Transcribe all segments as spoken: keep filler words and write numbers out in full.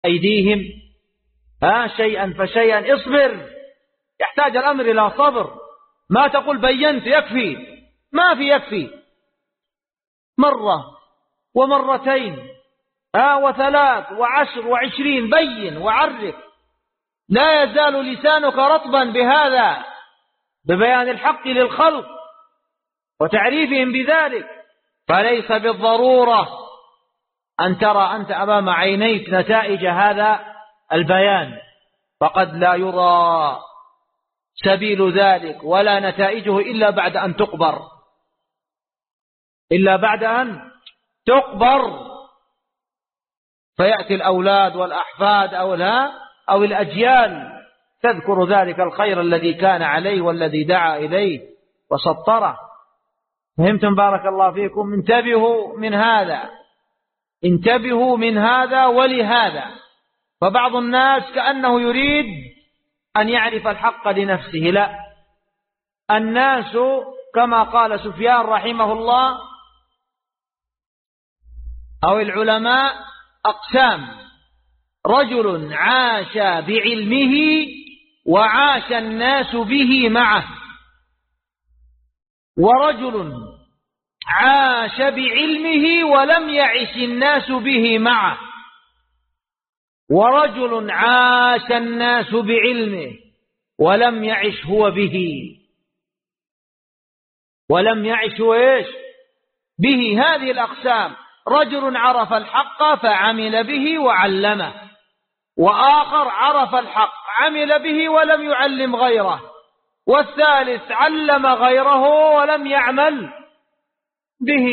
أيديهم ها شيئا فشيئا. اصبر، يحتاج الأمر إلى صبر. ما تقول بينت يكفي، ما في يكفي. مرة ومرتين ها وثلاث وعشر وعشرين، بين وعرف. لا يزال لسانك رطبا بهذا، ببيان الحق للخلق وتعريفهم بذلك. فليس بالضرورة أن ترى أنت أمام عينيك نتائج هذا البيان، فقد لا يرى سبيل ذلك ولا نتائجه إلا بعد أن تقبر، إلا بعد أن تقبر، فيأتي الأولاد والأحفاد أو لا أو الأجيال تذكر ذلك الخير الذي كان عليه والذي دعا إليه وسطره. فهمتم؟ بارك الله فيكم. انتبهوا من هذا، انتبهوا من هذا ولهذا. فبعض الناس كأنه يريد أن يعرف الحق لنفسه. لا، الناس كما قال سفيان رحمه الله أو العلماء أقسام: رجل عاش بعلمه وعاش الناس به معه، ورجل عاش بعلمه ولم يعش الناس به معه، ورجل عاش الناس بعلمه ولم يعش هو به، ولم يعش ايش به. هذه الأقسام: رجل عرف الحق فعمل به وعلمه، وآخر عرف الحق عمل به ولم يعلم غيره، والثالث علم غيره ولم يعمل به.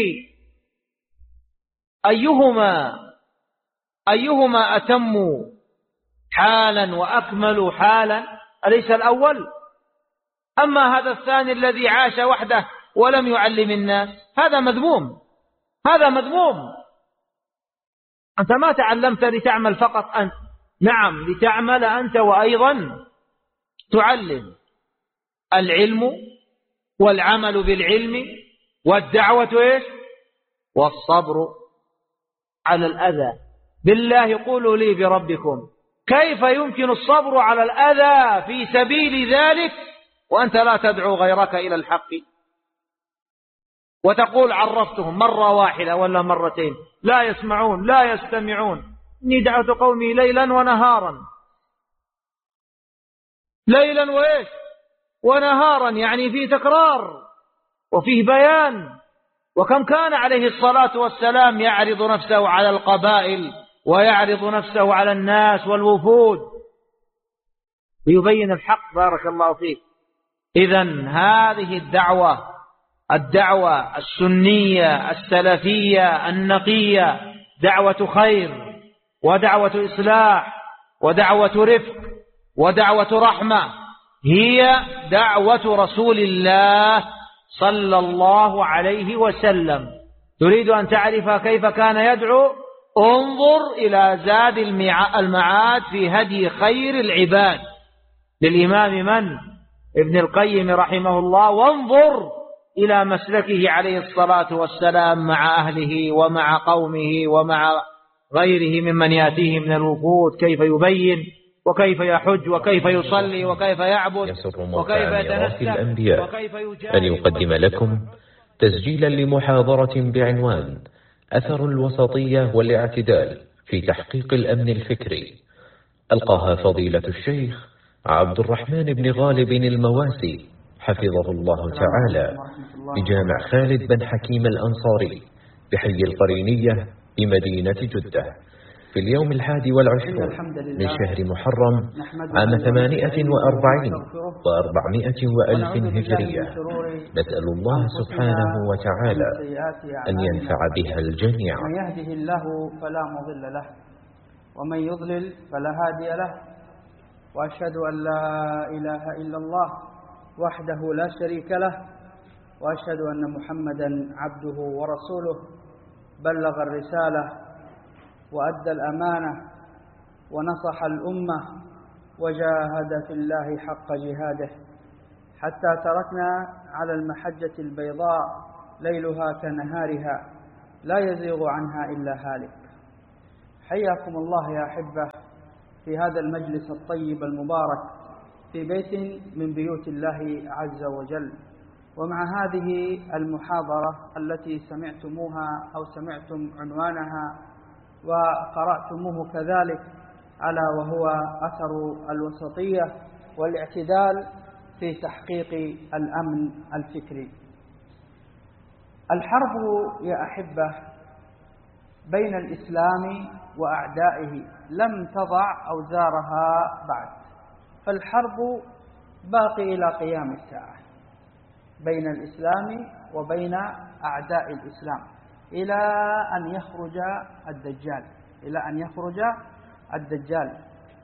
أيهما أيهما أتم حالا وأكمل حالا؟ أليس الأول؟ أما هذا الثاني الذي عاش وحده ولم يعلم الناس، هذا مذموم، هذا مذموم. أنت ما تعلمت لتعمل فقط أنت، نعم لتعمل أنت وأيضا تعلم. العلم والعمل بالعلم والدعوة إيش؟ والصبر على الأذى. بالله قولوا لي بربكم، كيف يمكن الصبر على الأذى في سبيل ذلك وأنت لا تدعو غيرك إلى الحق؟ وتقول عرفتهم مرة واحدة ولا مرتين، لا يسمعون لا يستمعون. إني دعوت قومي ليلا ونهارا، ليلا وإيش ونهارا، يعني فيه تكرار وفيه بيان. وكم كان عليه الصلاة والسلام يعرض نفسه على القبائل ويعرض نفسه على الناس والوفود ليبين الحق. بارك الله فيك. إذن هذه الدعوة، الدعوة السنية السلفية النقية، دعوة خير ودعوة إصلاح ودعوة رفق ودعوة رحمة، هي دعوة رسول الله صلى الله عليه وسلم. تريد أن تعرف كيف كان يدعو؟ انظر إلى زاد المعاد في هدي خير العباد للإمام من؟ ابن القيم رحمه الله، وانظر إلى مسلكه عليه الصلاة والسلام مع أهله ومع قومه ومع غيره ممن يأتيه من الوفود، كيف يبين وكيف يحج وكيف يصلي وكيف يعبد وكيف يتنسك الأنبياء وكيف يجاهد. أن يقدم لكم تسجيلا لمحاضرة بعنوان أثر الوسطية والاعتدال في تحقيق الأمن الفكري، ألقاها فضيلة الشيخ عبد الرحمن بن غالب المواسي حفظه الله تعالى بجامع خالد بن حكيم الأنصاري بحي القرينية بمدينة جدة في اليوم الحادي والعشرون من شهر محرم عام ثمانية وأربعين وأربعمائة وألف هجرية. نسأل الله سبحانه وتعالى أن ينفع بها الجميع. من يهده الله فلا مضل له ومن يضلل فلا هادي له، وأشهد أن لا إله إلا الله وحده لا شريك له، وأشهد أن محمدا عبده ورسوله، بلغ الرسالة وأدى الأمانة ونصح الأمة وجاهد في الله حق جهاده، حتى تركنا على المحجة البيضاء ليلها كنهارها لا يزيغ عنها إلا هالك. حياكم الله يا أحبة في هذا المجلس الطيب المبارك في بيت من بيوت الله عز وجل، ومع هذه المحاضرة التي سمعتموها أو سمعتم عنوانها وقرأتموه كذلك، ألا وهو أثر الوسطية والاعتدال في تحقيق الأمن الفكري. الحرب يا أحبة بين الإسلام وأعدائه لم تضع أوزارها بعد، فالحرب باقي إلى قيام الساعة بين الإسلام وبين أعداء الإسلام إلى أن يخرج الدجال إلى أن يخرج الدجال.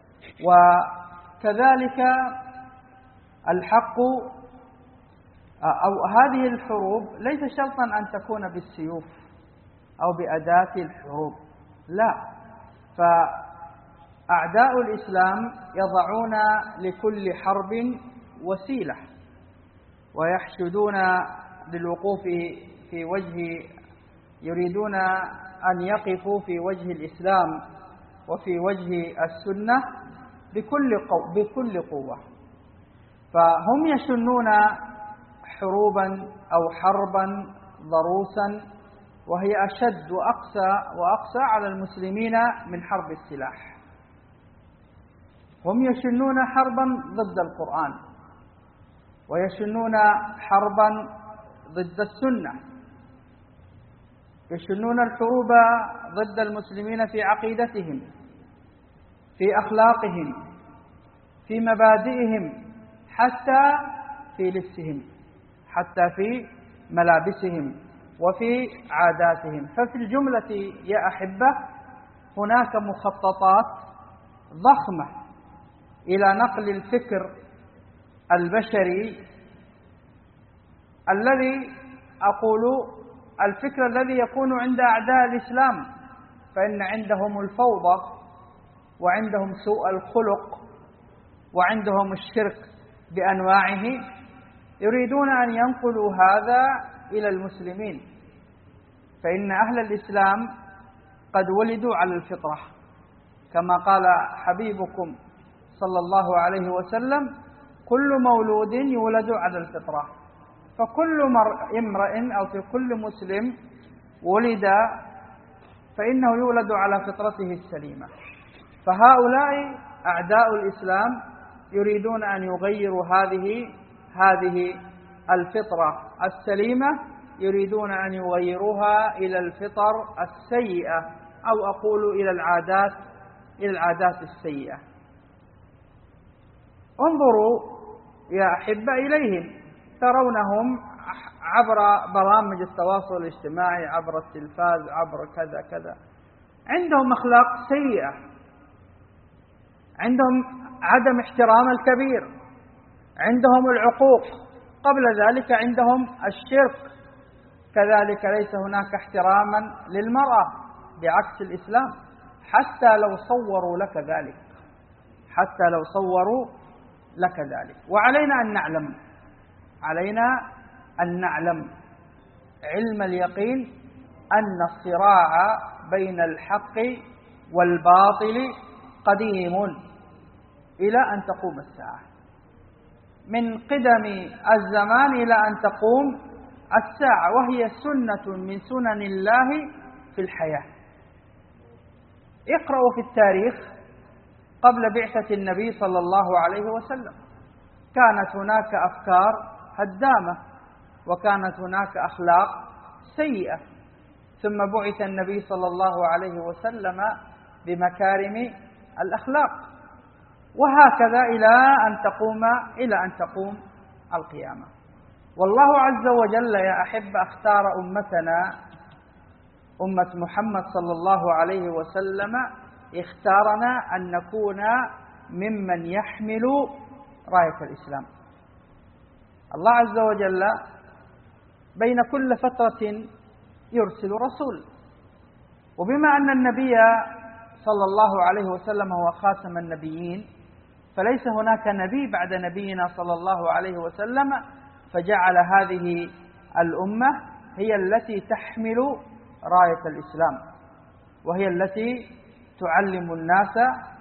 وكذلك الحق أو هذه الحروب ليس شرطا أن تكون بالسيوف أو بأداة الحروب، لا، فأعداء الإسلام يضعون لكل حرب وسيلة ويحشدون للوقوف في وجه، يريدون أن يقفوا في وجه الإسلام وفي وجه السنة بكل قو بكل قوة، فهم يشنون حروبا أو حربا ضروسا وهي أشد وأقسى وأقسى على المسلمين من حرب السلاح. هم يشنون حربا ضد القرآن ويشنون حربا ضد السنة، يشنون الحروب ضد المسلمين في عقيدتهم، في أخلاقهم، في مبادئهم، حتى في لبسهم، حتى في ملابسهم وفي عاداتهم. ففي الجملة يا أحبة هناك مخططات ضخمة إلى نقل الفكر البشري الذي أقول الفكر الذي يكون عند أعداء الإسلام، فإن عندهم الفوضى وعندهم سوء الخلق وعندهم الشرك بأنواعه، يريدون أن ينقلوا هذا إلى المسلمين، فإن أهل الإسلام قد ولدوا على الفطرة كما قال حبيبكم صلى الله عليه وسلم: كل مولود يولد على الفطرة، فكل امرئ أو في كل مسلم ولد فإنه يولد على فطرته السليمة. فهؤلاء أعداء الإسلام يريدون أن يغيروا هذه هذه الفطرة السليمة، يريدون أن يغيروها إلى الفطر السيئة، أو أقول إلى العادات إلى العادات السيئة. انظروا يا أحبة إليهم، ترونهم عبر برامج التواصل الاجتماعي، عبر التلفاز، عبر كذا كذا، عندهم أخلاق سيئة، عندهم عدم احترام الكبير، عندهم العقوق، قبل ذلك عندهم الشرك، كذلك ليس هناك احتراما للمرأة بعكس الإسلام، حتى لو صوروا لك ذلك حتى لو صوروا لك ذلك. وعلينا أن نعلم علينا أن نعلم علم اليقين أن الصراع بين الحق والباطل قديم إلى أن تقوم الساعة، من قدم الزمان إلى أن تقوم الساعة، وهي سنة من سنن الله في الحياة. اقرأوا في التاريخ قبل بعثة النبي صلى الله عليه وسلم، كانت هناك أفكار هدامة وكانت هناك أخلاق سيئة، ثم بعث النبي صلى الله عليه وسلم بمكارم الأخلاق، وهكذا إلى أن تقوم إلى أن تقوم القيامة. والله عز وجل يا أحب اختار أمتنا، أمة محمد صلى الله عليه وسلم، اختارنا أن نكون ممن يحمل راية الإسلام. الله عز وجل بين كل فترة يرسل رسول، وبما أن النبي صلى الله عليه وسلم هو خاتم النبيين، فليس هناك نبي بعد نبينا صلى الله عليه وسلم، فجعل هذه الأمة هي التي تحمل راية الإسلام، وهي التي تعلم الناس